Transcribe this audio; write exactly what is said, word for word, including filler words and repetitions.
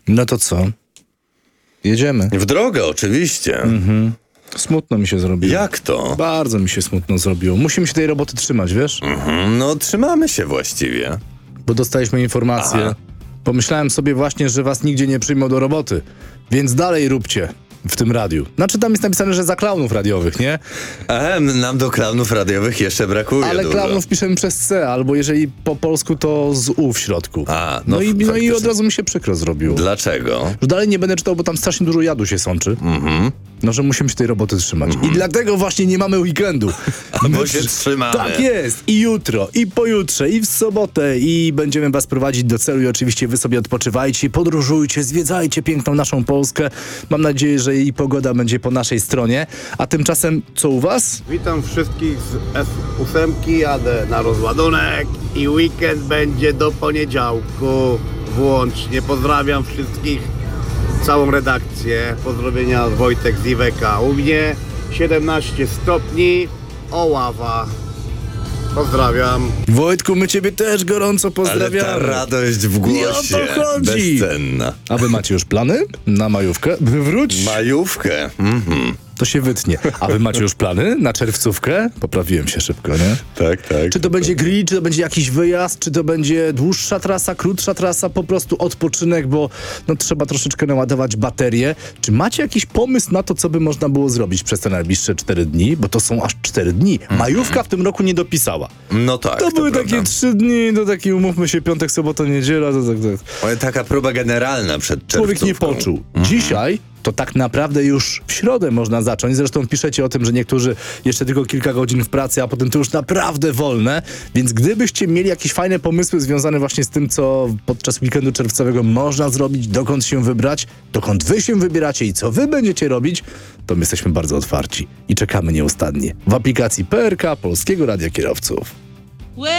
No to co? Jedziemy. W drogę, oczywiście. Mhm. Smutno mi się zrobiło. Jak to? Bardzo mi się smutno zrobiło. Musimy się tej roboty trzymać, wiesz? Mhm, no, trzymamy się właściwie. Bo dostaliśmy informację. Aha. Pomyślałem sobie właśnie, że was nigdzie nie przyjmą do roboty. Więc dalej róbcie w tym radiu. Znaczy tam jest napisane, że za klaunów radiowych, nie? Ehem, nam do klaunów radiowych jeszcze brakuje Ale dużo. klaunów piszemy przez C, albo jeżeli po polsku, to z U w środku. A, no, no i, no i faktycznie. od razu mi się przykro zrobiło. Dlaczego? Już dalej nie będę czytał, bo tam strasznie dużo jadu się sączy. Mhm. No, że musimy się tej roboty trzymać. I dlatego właśnie nie mamy weekendu. A My bo się przy- trzymamy. Tak jest. I jutro, i pojutrze, i w sobotę. I będziemy was prowadzić do celu. I oczywiście wy sobie odpoczywajcie, podróżujcie, zwiedzajcie piękną naszą Polskę. Mam nadzieję, że jej pogoda będzie po naszej stronie. A tymczasem, co u was? Witam wszystkich z S osiem, jadę na rozładunek i weekend będzie do poniedziałku włącznie. Pozdrawiam wszystkich, całą redakcję. Pozdrowienia Wojtek z Iweka. U mnie siedemnaście stopni, Oława. Pozdrawiam. Wojtku, my ciebie też gorąco Ale pozdrawiamy. ta radość w Nie o głosie. to chodzi. Bezcenna. A wy macie już plany na majówkę? Wróć! Majówkę. Mhm. To się wytnie. A wy macie już plany na czerwcówkę? Poprawiłem się szybko, nie? Tak, tak. Czy to będzie grill, czy to będzie jakiś wyjazd, czy to będzie dłuższa trasa, krótsza trasa, po prostu odpoczynek, bo no, trzeba troszeczkę naładować baterię. Czy macie jakiś pomysł na to, co by można było zrobić przez te najbliższe cztery dni? Bo to są aż cztery dni. Majówka w tym roku nie dopisała. No tak, To, były prawda. takie trzy dni, to taki, umówmy się, piątek, sobota, niedziela, to tak, tak. Ale taka próba generalna przed czerwcówką. Człowiek nie poczuł. Dzisiaj to tak naprawdę już w środę można zacząć. Zresztą piszecie o tym, że niektórzy jeszcze tylko kilka godzin w pracy, a potem to już naprawdę wolne. Więc gdybyście mieli jakieś fajne pomysły związane właśnie z tym, co podczas weekendu czerwcowego można zrobić, dokąd się wybrać, dokąd wy się wybieracie i co wy będziecie robić, to my jesteśmy bardzo otwarci i czekamy nieustannie w aplikacji P R K Polskiego Radia Kierowców.